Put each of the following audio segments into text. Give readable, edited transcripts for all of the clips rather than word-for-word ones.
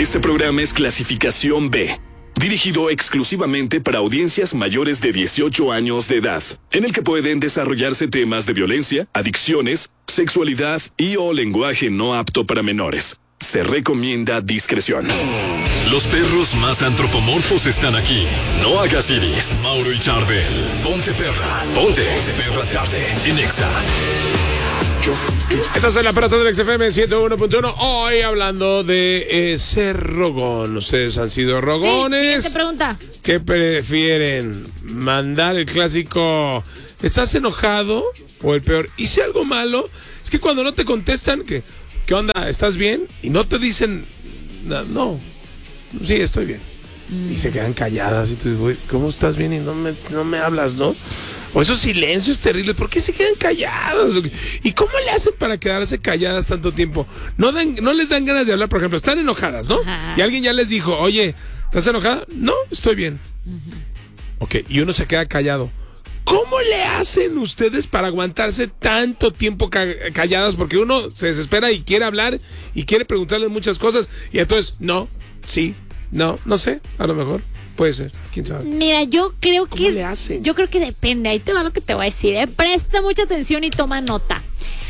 Este programa es clasificación B, dirigido exclusivamente para audiencias mayores de 18 años de edad, en el que pueden desarrollarse temas de violencia, adicciones, sexualidad y o lenguaje no apto para menores. Se recomienda discreción. Los perros más antropomorfos están aquí. No hagas iris. Mauro y Charbel. Ponte perra. Ponte perra tarde. En Exa. Esta es el aparato del XFM 101.1. Hoy hablando de ser rogón. ¿Ustedes han sido rogones? Sí, pregunta. ¿Qué prefieren? ¿Mandar el clásico ¿estás enojado? O el peor, ¿hice algo malo? Es que cuando no te contestan, ¿qué onda? ¿Estás bien? Y no te dicen, no, sí, estoy bien. Y se quedan calladas y tú dices, güey, ¿cómo estás bien? Y no me hablas, ¿no? O esos silencios terribles, ¿por qué se quedan calladas? ¿Y cómo le hacen para quedarse calladas tanto tiempo? No les dan ganas de hablar, por ejemplo, están enojadas, ¿no? Ajá. Y alguien ya les dijo, oye, ¿estás enojada? No, estoy bien. Ok, y uno se queda callado. ¿Cómo le hacen ustedes para aguantarse tanto tiempo calladas? Porque uno se desespera y quiere hablar y quiere preguntarle muchas cosas. Y entonces, no, sí, no sé, a lo mejor. Puede ser, quién sabe. Mira, yo creo ¿Cómo le hacen? Yo creo que depende. Ahí te va lo que te voy a decir. Presta mucha atención y toma nota.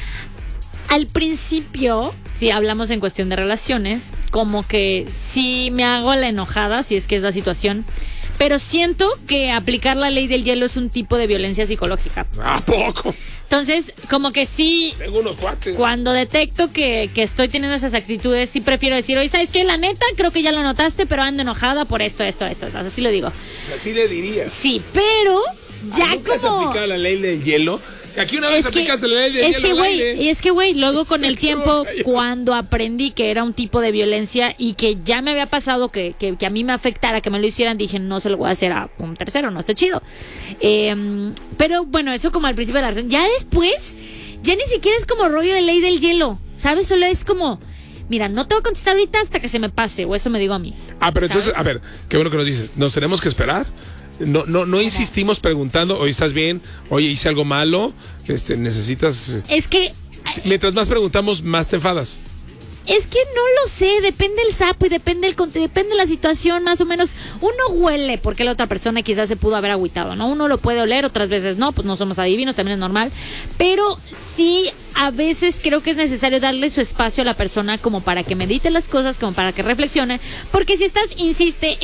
Al principio, si hablamos en cuestión de relaciones, como que sí me hago la enojada, si es que es la situación. Pero siento que aplicar la ley del hielo es un tipo de violencia psicológica. ¿A poco? Entonces, como que sí, Tengo unos cuates. cuando detecto que estoy teniendo esas actitudes, sí prefiero decir, oye, ¿sabes qué? La neta, creo que ya lo notaste, pero ando enojada por esto. Así lo digo. O sea, sí le dirías. Sí, pero ya ¿Nunca has como... aplicado la ley del hielo? Aquí una vez aplicaste la ley del hielo al aire. Es que, güey, luego con el tiempo, cayó. cuando aprendí que era un tipo de violencia y que ya me había pasado que a mí me afectara, que me lo hicieran, dije, no se lo voy a hacer a un tercero, no está chido. Pero bueno, eso como al principio de la relación. Ya después, ya ni siquiera es como rollo de ley del hielo, ¿sabes? Solo es como, mira, no te voy a contestar ahorita hasta que se me pase, o eso me digo a mí. Pero entonces, ¿sabes? a ver, qué bueno que nos dices. ¿Nos tenemos que esperar? No insistimos preguntando, oye, ¿estás bien? Oye, ¿hice algo malo? Necesitas... Es que... Mientras más preguntamos, más te enfadas. Es que no lo sé, depende el sapo y depende de la situación, más o menos. Uno huele porque la otra persona quizás se pudo haber agüitado, ¿no? Uno lo puede oler, otras veces no, pues no somos adivinos, también es normal. Pero sí, a veces creo que es necesario darle su espacio a la persona como para que medite las cosas, como para que reflexione. Porque si estás insiste,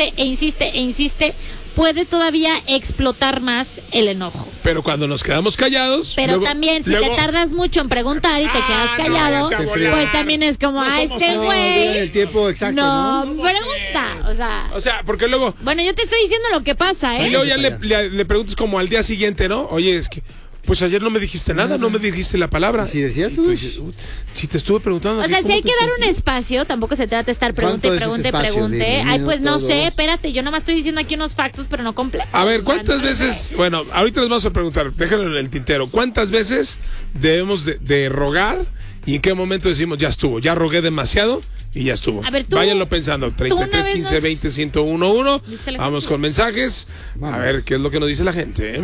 puede todavía explotar más el enojo. Pero cuando nos quedamos callados... Pero luego, también, si te tardas mucho en preguntar y te quedas callado, pues también es como, este güey... el tiempo exacto, no ¿no? pregunta, O sea, porque luego... Bueno, yo te estoy diciendo lo que pasa, Y luego ya le preguntas como al día siguiente, ¿no? Oye, es que... Pues ayer no me dijiste nada, no me dijiste la palabra. ¿Y si decías? Y tú dices, si te estuve preguntando... O sea, si hay que dar un sentías? espacio, tampoco se trata de estar pregunte. Dime, Ay, pues no todo. sé, espérate, yo nomás estoy diciendo aquí unos factos, pero no completos. A ver, O sea, ¿cuántas no lo veces... sé. Bueno, ahorita les vamos a preguntar, déjenlo en el tintero. ¿Cuántas veces debemos de rogar y en qué momento decimos, ya estuvo, ya rogué demasiado y ya estuvo? A ver, tú- Váyanlo pensando, 33, una vez 15, nos- 20, 101. ¿Viste el Vamos ejemplo? con mensajes. A ver, ¿qué es lo que nos dice la gente?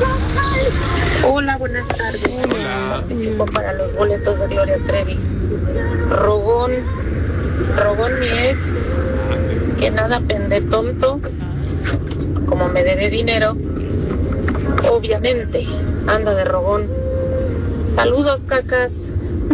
Hola, buenas tardes. Hola. Participo para los boletos de Gloria Trevi. Rogón mi ex, que nada pende tonto, como me debe dinero, obviamente anda de rogón. Saludos, cacas.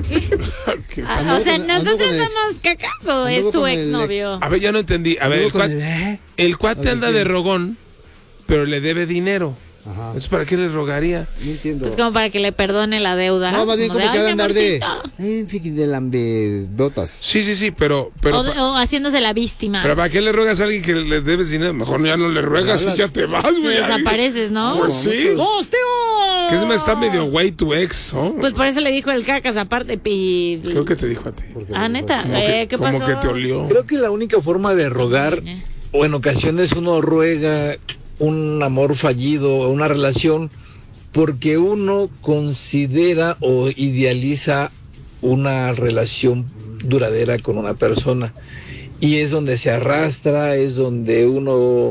O sea, nosotros con el- somos cacas o es anduvo tu con el exnovio. A ver, ya no entendí. A ver, Luego con el cuate anda de rogón, pero le debe dinero. Ajá. Entonces, ¿para qué le rogaría? No entiendo. Pues como para que le perdone la deuda. No, más bien como que "Ay, va a andar de... amorcito". de lambedotas. Sí, pero O haciéndose la víctima. pero ¿para qué le ruegas a alguien que le debes dinero? Mejor ya no le ruegas y ya te vas, Te güey. desapareces, ¿no? Pues sí. ¡Hosteo! Que es más, está medio güey tu ex, ¿no? Pues por eso le dijo el cacas aparte. Creo que te dijo a ti. Ah, neta. Como que, ¿Qué como pasó? que te olió. Creo que la única forma de rogar, o en ocasiones uno ruega un amor fallido o una relación, porque uno considera o idealiza una relación duradera con una persona. Y es donde se arrastra, es donde uno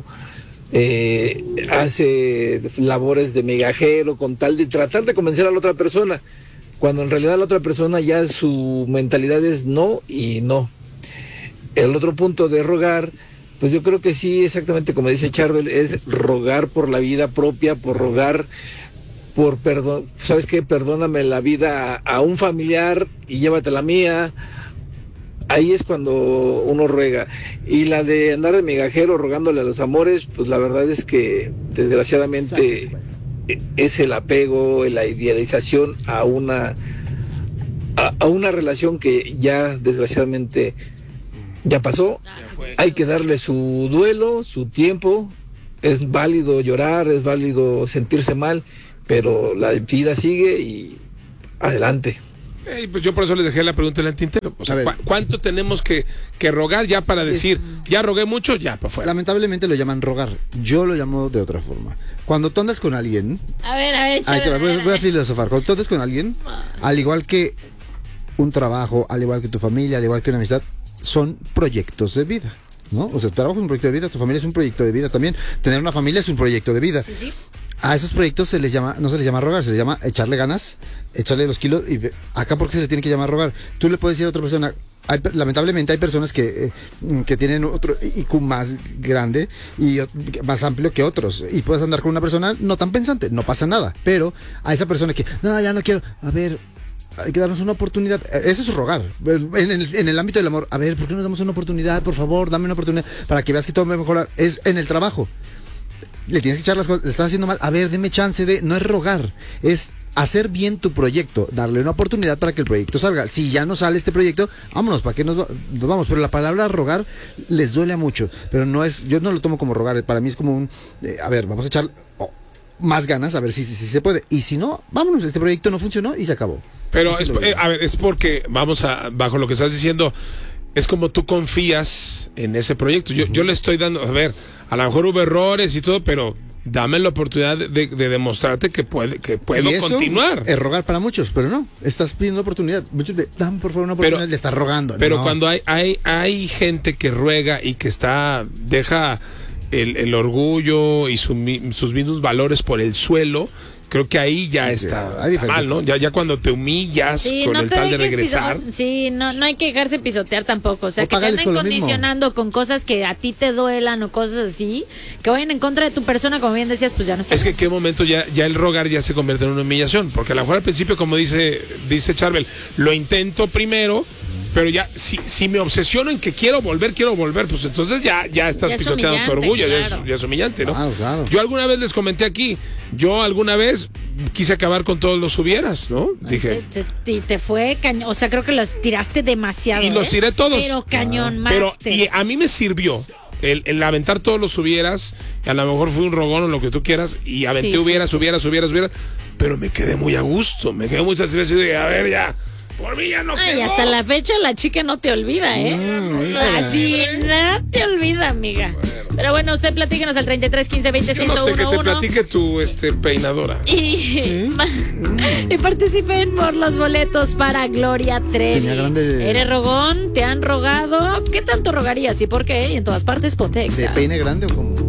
hace labores de migajero con tal de tratar de convencer a la otra persona, cuando en realidad la otra persona ya su mentalidad es no y no. el otro punto de rogar, pues yo creo que sí, exactamente como dice Charbel, es rogar por la vida propia, por rogar por perdón, ¿sabes qué? Perdóname la vida a un familiar y llévate la mía. Ahí es cuando uno ruega. Y la de andar de migajero rogándole a los amores, pues la verdad es que desgraciadamente es el apego, la idealización a una relación que ya desgraciadamente ya pasó. Hay que darle su duelo, su tiempo. Es válido llorar, es válido sentirse mal, pero la vida sigue y adelante. Pues yo por eso les dejé la pregunta en el tintero. O sea, ¿cuánto tenemos que rogar ya para decir, ya rogué mucho, ya para afuera? Lamentablemente lo llaman rogar. Yo lo llamo de otra forma. Cuando tú andas con alguien... A ver, voy a filosofar. Cuando tú andas con alguien, al igual que un trabajo, al igual que tu familia, al igual que una amistad, son proyectos de vida, ¿no? O sea, tu trabajo es un proyecto de vida, tu familia es un proyecto de vida también. Tener una familia es un proyecto de vida. Sí. A esos proyectos no se les llama rogar, se les llama echarle ganas, echarle los kilos. Y acá, ¿por qué se les tiene que llamar rogar? Tú le puedes decir a otra persona, lamentablemente hay personas que tienen otro IQ más grande y más amplio que otros, y puedes andar con una persona no tan pensante, no pasa nada, pero a esa persona que, no, ya no quiero, a ver, hay que darnos una oportunidad. Eso es rogar. En el ámbito del amor, a ver, ¿por qué no nos damos una oportunidad? Por favor, dame una oportunidad para que veas que todo va a mejorar. Es en el trabajo. Le tienes que echar las cosas, le estás haciendo mal, a ver, deme chance de... No es rogar, es hacer bien tu proyecto, darle una oportunidad para que el proyecto salga. Si ya no sale este proyecto, vámonos, ¿para qué nos vamos? Pero la palabra rogar les duele a mucho, pero no es, yo no lo tomo como rogar, para mí es como un, a ver, vamos a echar más ganas, a ver si se puede, y si no, vámonos, este proyecto no funcionó y se acabó. Pero es porque, bajo lo que estás diciendo, es como tú confías en ese proyecto. Yo le estoy dando, a ver, a lo mejor hubo errores y todo, pero dame la oportunidad de demostrarte que puedo continuar. Es rogar para muchos, pero no, estás pidiendo oportunidad. Muchos dame por favor una oportunidad, le estás rogando. Pero no. Cuando hay gente que ruega y que deja el orgullo y sus mismos valores por el suelo, creo que ahí ya está mal, ¿no? Ya cuando te humillas con el tal de regresar. No hay que dejarse pisotear tampoco. O sea, que te anden condicionando con cosas que a ti te duelan o cosas así, que vayan en contra de tu persona, como bien decías, pues ya no está. Es que en qué momento ya el rogar ya se convierte en una humillación, porque a lo mejor al principio, como dice Charbel, lo intento primero, pero ya si me obsesiono en que quiero volver, pues entonces ya estás pisoteando tu orgullo, claro. ya es humillante, ¿no? Claro. Yo alguna vez les comenté aquí, alguna vez quise acabar con todos los hubieras, ¿no? Dije. Y te fue cañón, o sea, creo que los tiraste demasiado. Y los tiré todos. Pero cañón, más. Y a mí me sirvió el aventar todos los hubieras, a lo mejor fue un rogón o lo que tú quieras, y aventé hubieras, pero me quedé muy a gusto, me quedé muy satisfecho y dije, a ver, ya. Por mí ya no quedó. Y hasta la fecha la chica no te olvida, ¿eh? Así no te olvida, amiga. Bueno. Pero bueno, usted platíquenos al 33 15 20 101. Yo no sé, que te platique tu peinadora. Y participen por los boletos para Gloria Trevi. ¿Eres rogón? ¿Te han rogado? ¿Qué tanto rogarías y por qué? Y en todas partes, Ponte Exa. ¿De peine grande o cómo?